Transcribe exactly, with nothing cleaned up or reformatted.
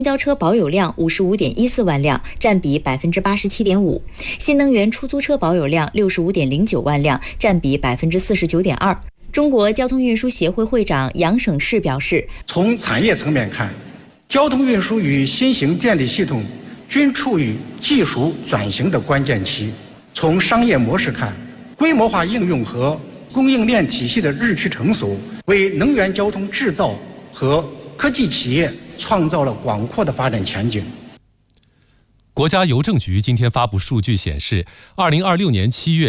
交车保有量五十五点一四万辆，占比百分之八十七点五；新能源出租车保有量六十五点零九万辆，占比百分之四十九点二。中国交通运输协会会长杨省士表示， 从产业层面看，交通运输与新型电力系统均处于技术转型的关键期。从商业模式看，规模化应用和供应链体系的日趋成熟，为能源交通制造和科技企业创造了广阔的发展前景。 国家邮政局今天发布数据显示，二零二六年七月